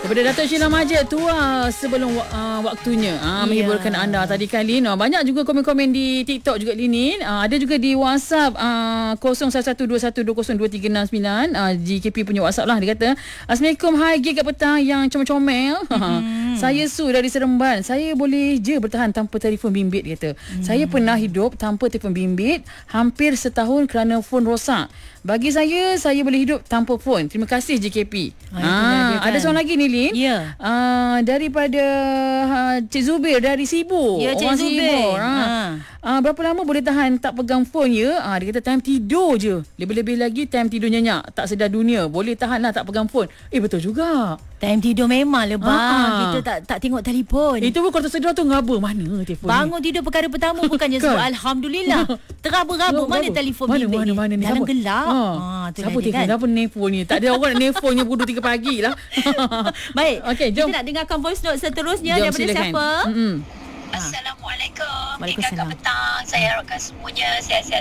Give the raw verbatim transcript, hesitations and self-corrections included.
Daripada Dato' Sheila Majid, tua sebelum uh, waktunya uh, menghiburkan anda tadi kali. No, banyak juga komen-komen di TikTok juga Linin. Uh, ada juga di WhatsApp uh, kosong satu dua satu dua kosong dua tiga enam sembilan. Uh, G K P punya WhatsApp lah. Dia kata, Assalamualaikum, hai gig kat petang yang comel-comel. Mm-hmm. Saya Su dari Seremban. Saya boleh je bertahan tanpa telefon bimbit, kata. Mm. Saya pernah hidup tanpa telefon bimbit hampir setahun kerana phone rosak. Bagi saya, saya boleh hidup tanpa phone. Terima kasih J K P. Ah, ah, kan. Ada soalan lagi ni, Lin. Ya. Ah, daripada uh, Cik Zubir dari Sibu. Ya, Cik Orang Zubir. Sibu. Ah. Ha. Ah, berapa lama boleh tahan tak pegang phone ya? Ah, dia kata time tidur je. Lebih-lebih lagi time tidur nyenyak. Tak sedar dunia. Boleh tahan lah tak pegang phone. Eh, betul juga. Time tidur memang lebah. Ah. Kita tak tak tengok telefon. Itu pun kalau tersedar tu ngaba. Mana telefon Bangun ni? tidur perkara pertama bukannya sebut Alhamdulillah. Terabur-rabur. Mana telefon mana, bimbit mana, ni? mana, ni? Dalam Siapa? gelap. Ha. Ah, tu Siapa dia telefon? kan? Siapa nelfon ni? Tak ada orang nak nelfonnya pukul dua tiga pagi lah. Baik. Okey, jom. Kita nak dengarkan voice note seterusnya Jom, daripada silakan. siapa? Mm-mm. Assalamualaikum. Waalaikumsalam. Tinggal kat petang. Saya harapkan semuanya sihat-sihat